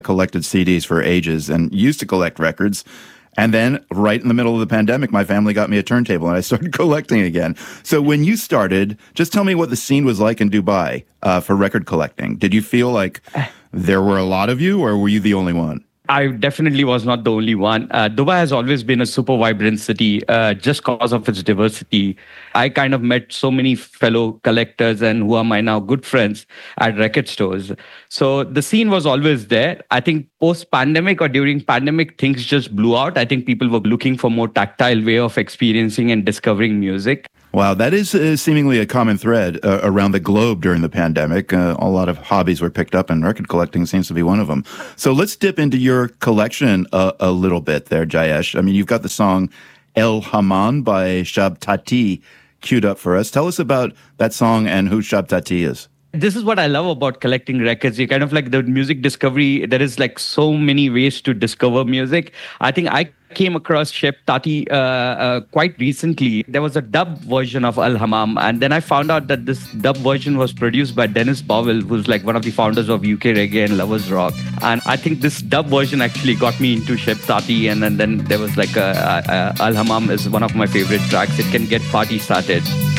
collected CDs for ages and used to collect records. And then right in the middle of the pandemic, my family got me a turntable and I started collecting again. So when you started, just tell me what the scene was like in Dubai for record collecting. Did you feel like there were a lot of you, or were you the only one? I definitely was not the only one. Dubai has always been a super vibrant city just because of its diversity. I kind of met so many fellow collectors and who are my now good friends at record stores. So the scene was always there. I think post-pandemic or during pandemic, things just blew out. I think people were looking for more tactile way of experiencing and discovering music. Wow, that is seemingly a common thread around the globe during the pandemic. A lot of hobbies were picked up, and record collecting seems to be one of them. So let's dip into your collection a little bit there, Jayesh. I mean, you've got the song El Hammam by Shab Tati queued up for us. Tell us about that song and who Shab Tati is. This is what I love about collecting records. You kind of like the music discovery. There is like so many ways to discover music. I think I came across Shab Tati quite recently. There was a dub version of El Hammam, and then I found out that this dub version was produced by Dennis Bowell, who's like one of the founders of UK Reggae and Lovers Rock. And I think this dub version actually got me into Shab Tati, and then there was like El Hammam is one of my favorite tracks. It can get party started.